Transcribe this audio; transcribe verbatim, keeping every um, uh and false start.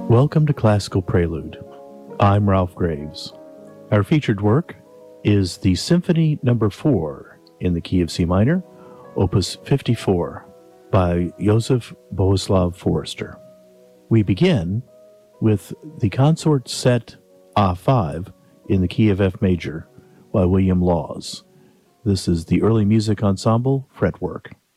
Welcome to Classical Prelude. I'm Ralph Graves. Our featured work is the Symphony Number four in the key of C minor, Opus fifty-four, by Joseph Bohuslav Forster. We begin with the Consort Set A five in the key of F major by William Laws. This is the Early Music Ensemble fretwork.